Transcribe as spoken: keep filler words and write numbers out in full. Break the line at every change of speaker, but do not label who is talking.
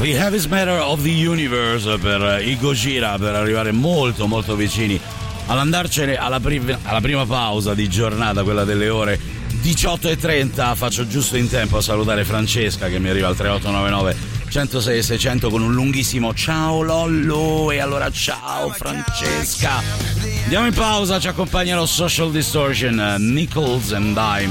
The Heaviest Matter of the Universe per i Gojira, per arrivare molto molto vicini all'andarcene alla, pri- alla prima pausa di giornata, quella delle ore diciotto e trenta. Faccio giusto in tempo a salutare Francesca che mi arriva al tre otto nove nove uno zero sei seicento con un lunghissimo ciao Lollo. E allora ciao Francesca, andiamo in pausa, ci accompagnano Social Distortion, Nichols and Dime.